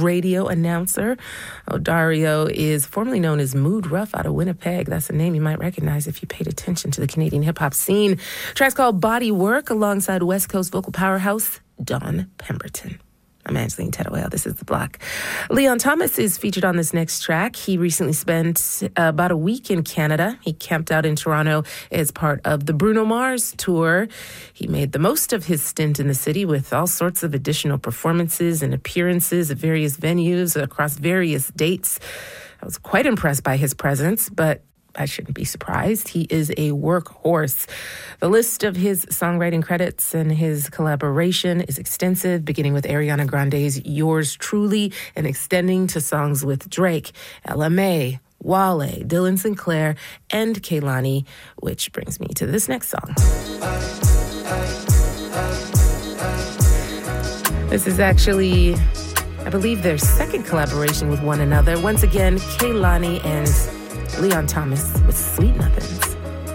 radio announcer. Dario is formerly known as Mood Ruff out of Winnipeg. That's a name you might recognize if you paid attention to the Canadian hip-hop scene. Track's called Body Work alongside West Coast vocal powerhouse Dawn Pemberton. I'm Angeline Tettawale. This is The Block. Leon Thomas is featured on this next track. He recently spent about a week in Canada. He camped out in Toronto as part of the Bruno Mars tour. He made the most of his stint in the city with all sorts of additional performances and appearances at various venues across various dates. I was quite impressed by his presence, but I shouldn't be surprised. He is a workhorse. The list of his songwriting credits and his collaboration is extensive, beginning with Ariana Grande's Yours Truly and extending to songs with Drake, LMA, Wale, Dylan Sinclair, and Kehlani, which brings me to this next song. This is actually, I believe, their second collaboration with one another. Once again, Kehlani and Leon Thomas with Sweet Nothings.